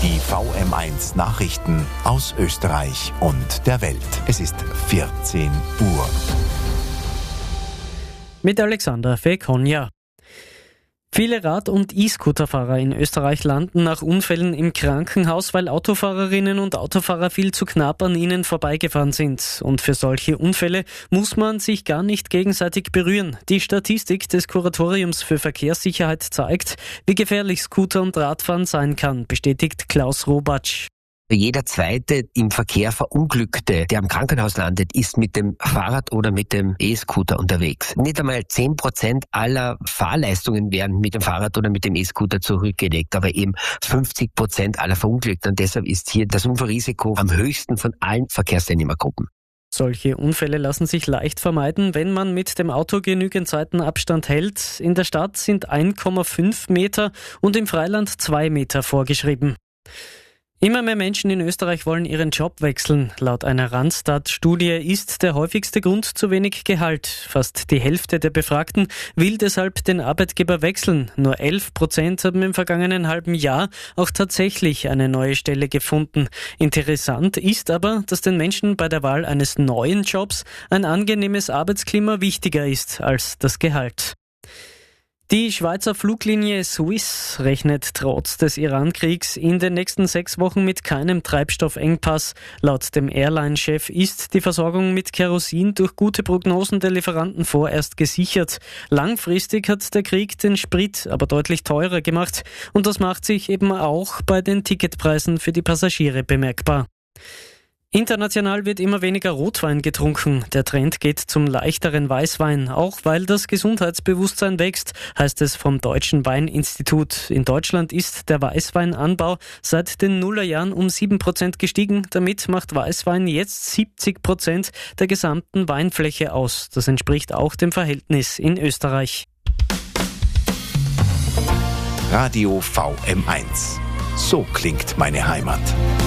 Die VM1 Nachrichten aus Österreich und der Welt. Es ist 14 Uhr. Mit Alexander Fekonja. Viele Rad- und E-Scooter-Fahrer in Österreich landen nach Unfällen im Krankenhaus, weil Autofahrerinnen und Autofahrer viel zu knapp an ihnen vorbeigefahren sind. Und für solche Unfälle muss man sich gar nicht gegenseitig berühren. Die Statistik des Kuratoriums für Verkehrssicherheit zeigt, wie gefährlich Scooter und Radfahren sein kann, bestätigt Klaus Robatsch. Jeder zweite im Verkehr Verunglückte, der am Krankenhaus landet, ist mit dem Fahrrad oder mit dem E-Scooter unterwegs. Nicht einmal 10% aller Fahrleistungen werden mit dem Fahrrad oder mit dem E-Scooter zurückgelegt, aber eben 50% aller Verunglückten. Und deshalb ist hier das Unfallrisiko am höchsten von allen Verkehrsteilnehmergruppen. Solche Unfälle lassen sich leicht vermeiden, wenn man mit dem Auto genügend Seitenabstand hält. In der Stadt sind 1,5 Meter und im Freiland 2 Meter vorgeschrieben. Immer mehr Menschen in Österreich wollen ihren Job wechseln. Laut einer Randstad-Studie ist der häufigste Grund zu wenig Gehalt. Fast die Hälfte der Befragten will deshalb den Arbeitgeber wechseln. Nur 11% haben im vergangenen halben Jahr auch tatsächlich eine neue Stelle gefunden. Interessant ist aber, dass den Menschen bei der Wahl eines neuen Jobs ein angenehmes Arbeitsklima wichtiger ist als das Gehalt. Die Schweizer Fluglinie Swiss rechnet trotz des Iran-Kriegs in den nächsten 6 Wochen mit keinem Treibstoffengpass. Laut dem Airline-Chef ist die Versorgung mit Kerosin durch gute Prognosen der Lieferanten vorerst gesichert. Langfristig hat der Krieg den Sprit aber deutlich teurer gemacht und das macht sich eben auch bei den Ticketpreisen für die Passagiere bemerkbar. International wird immer weniger Rotwein getrunken. Der Trend geht zum leichteren Weißwein, auch weil das Gesundheitsbewusstsein wächst, heißt es vom Deutschen Weininstitut. In Deutschland ist der Weißweinanbau seit den Nullerjahren um 7% gestiegen. Damit macht Weißwein jetzt 70% der gesamten Weinfläche aus. Das entspricht auch dem Verhältnis in Österreich. Radio VM1. So klingt meine Heimat.